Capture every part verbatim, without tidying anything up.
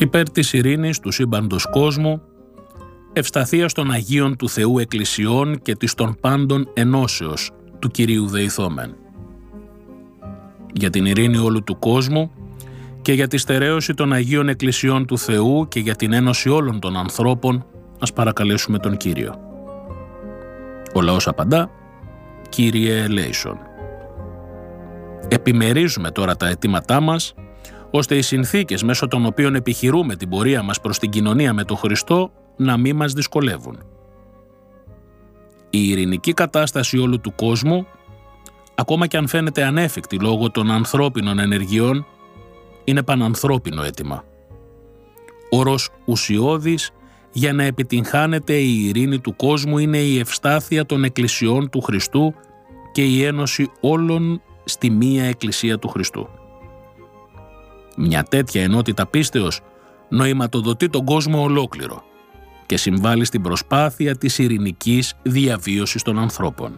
υπέρ της ειρήνης του σύμπαντος κόσμου, ευσταθίας των Αγίων του Θεού Εκκλησιών και της των πάντων ενώσεως του Κυρίου Δεηθόμεν. Για την ειρήνη όλου του κόσμου και για τη στερέωση των Αγίων Εκκλησιών του Θεού και για την ένωση όλων των ανθρώπων, ας παρακαλέσουμε τον Κύριο. Ο λαός απαντά, Κύριε ελέησον. Επιμερίζουμε τώρα τα αιτήματά μας, ώστε οι συνθήκες μέσω των οποίων επιχειρούμε την πορεία μας προς την κοινωνία με τον Χριστό να μην μας δυσκολεύουν. Η ειρηνική κατάσταση όλου του κόσμου, ακόμα και αν φαίνεται ανέφικτη λόγω των ανθρώπινων ενεργειών, είναι πανανθρώπινο αίτημα. Όρος ουσιώδης για να επιτυγχάνεται η ειρήνη του κόσμου είναι η ευστάθεια των εκκλησιών του Χριστού και η ένωση όλων στη μία εκκλησία του Χριστού. Μια τέτοια ενότητα πίστεως νοηματοδοτεί τον κόσμο ολόκληρο και συμβάλλει στην προσπάθεια της ειρηνικής διαβίωσης των ανθρώπων.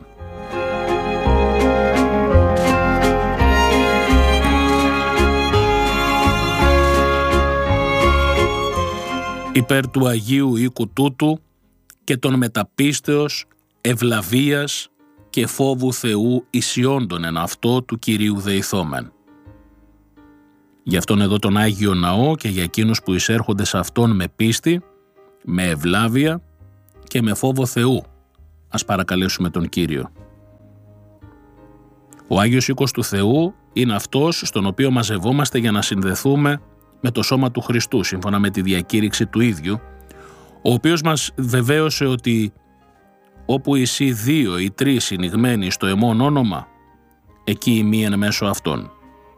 Υπέρ του Αγίου οίκου τούτου και των μεταπίστεως, ευλαβίας και φόβου Θεού ισιόντων εν αυτό του Κυρίου Δεηθόμεν. Γι' αυτόν εδώ τον Άγιο Ναό και για εκείνους που εισέρχονται σε αυτόν με πίστη, με ευλάβεια και με φόβο Θεού, ας παρακαλέσουμε τον Κύριο. Ο Άγιος οίκος του Θεού είναι αυτός στον οποίο μαζευόμαστε για να συνδεθούμε με το σώμα του Χριστού, σύμφωνα με τη διακήρυξη του ίδιου, ο οποίος μας βεβαίωσε ότι όπου εσύ δύο ή τρεις συνηγμένοι στο εμόν όνομα, εκεί ημίεν μέσω αυτών.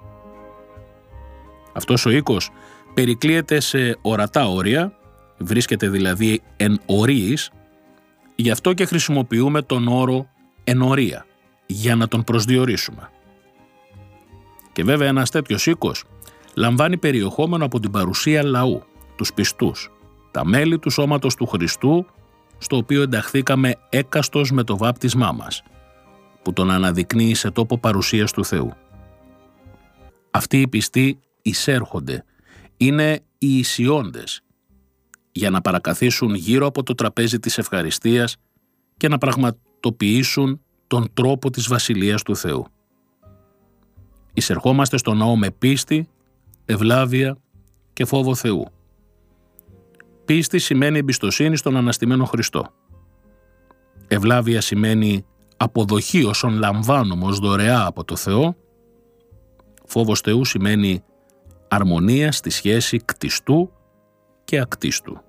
Αυτός ο οίκος περικλείεται σε ορατά όρια, βρίσκεται δηλαδή εν ορίης, γι' αυτό και χρησιμοποιούμε τον όρο εν ορία, για να τον προσδιορίσουμε. Και βέβαια ένας τέτοιος οίκος λαμβάνει περιεχόμενο από την παρουσία λαού, τους πιστούς, τα μέλη του σώματος του Χριστού, στο οποίο ενταχθήκαμε έκαστος με το βάπτισμά μας, που τον αναδεικνύει σε τόπο παρουσίας του Θεού. Αυτοί οι πιστοί εισέρχονται, είναι οι ισιώντες, για να παρακαθίσουν γύρω από το τραπέζι της ευχαριστίας και να πραγματοποιήσουν τον τρόπο της Βασιλείας του Θεού. Εισερχόμαστε στο ναό με πίστη, ευλάβεια και φόβο Θεού. Πίστη σημαίνει εμπιστοσύνη στον αναστημένο Χριστό. Ευλάβεια σημαίνει αποδοχή όσων λαμβάνουμε ως δωρεά από το Θεό. Φόβος Θεού σημαίνει αρμονία στη σχέση κτιστού και ακτίστου.